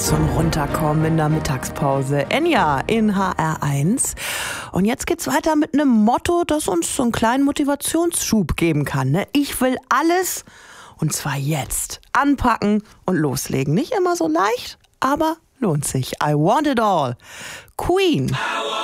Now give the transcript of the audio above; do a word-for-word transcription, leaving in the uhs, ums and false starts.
zum Runterkommen in der Mittagspause. Enya in H R eins. Und jetzt geht's weiter mit einem Motto, das uns so einen kleinen Motivationsschub geben kann. Ne? Ich will alles, und zwar jetzt. Anpacken und loslegen. Nicht immer so leicht, aber lohnt sich. I want it all. Queen.